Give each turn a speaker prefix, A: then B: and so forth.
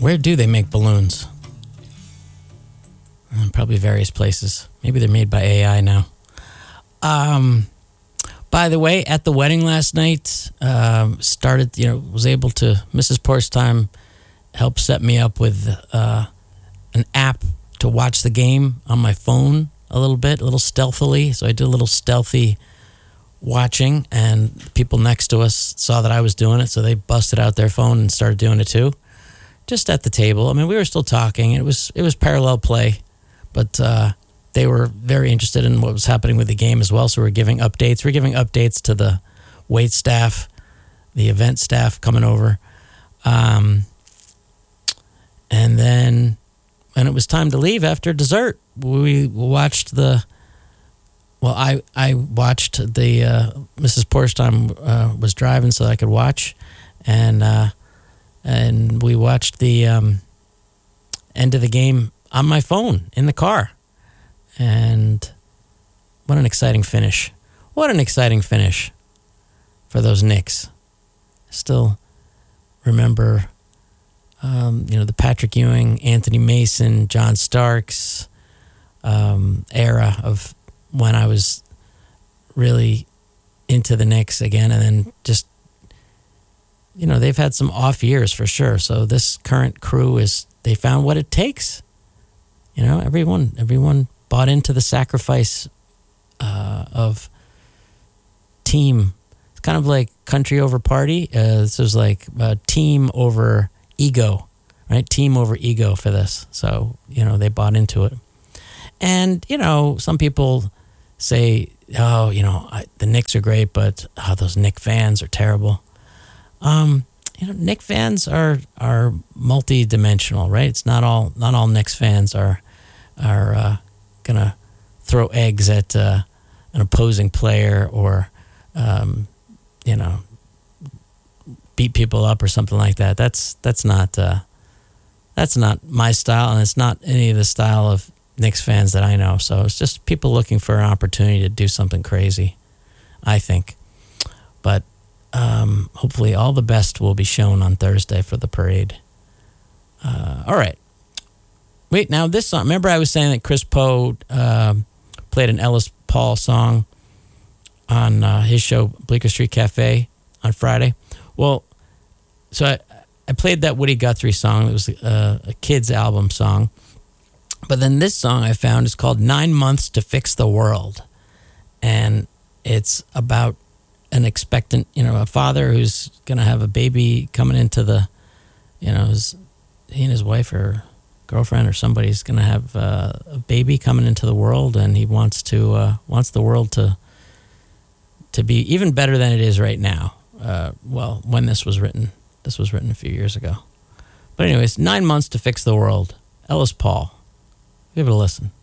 A: Where do they make balloons? Probably various places. Maybe they're made by AI now. By the way, at the wedding last night, was able to, Mrs. Porstime helped set me up with an app to watch the game on my phone a little stealthily. So I did a little stealthy watching, and people next to us saw that I was doing it, so they busted out their phone and started doing it too. Just at the table. I mean, we were still talking. It was parallel play, but they were very interested in what was happening with the game as well. So we're giving updates. We're giving updates to the wait staff, the event staff coming over. And then when it was time to leave after dessert, we watched I watched the Mrs. Porstime was driving so I could watch, and we watched the end of the game on my phone in the car. And what an exciting finish. What an exciting finish for those Knicks. Still remember, the Patrick Ewing, Anthony Mason, John Starks era of when I was really into the Knicks again. And then just, they've had some off years for sure. So this current crew they found what it takes. Everyone bought into the sacrifice of team. It's kind of like country over party. This was like team over ego, right? Team over ego for this. So, they bought into it. And, some people say, the Knicks are great, but those Knick fans are terrible. Knicks fans are multi-dimensional, right? It's not all Knicks fans are gonna throw eggs at an opposing player or beat people up or something like that. That's not my style, and it's not any of the style of Knicks fans that I know. So it's just people looking for an opportunity to do something crazy, I think. But hopefully all the best will be shown on Thursday for the parade. All right. Wait, now this song, remember I was saying that Chris Poe played an Ellis Paul song on his show, Bleecker Street Cafe, on Friday? Well, so I played that Woody Guthrie song. It was a kid's album song. But then this song I found is called 9 Months to Fix the World. And it's about an expectant, a father who's going to have a baby coming into the, he and his wife or girlfriend or somebody's going to have a baby coming into the world, and he wants the world to be even better than it is right now. When this was written a few years ago. But anyways, 9 Months to Fix the World. Ellis Paul. Give it a listen.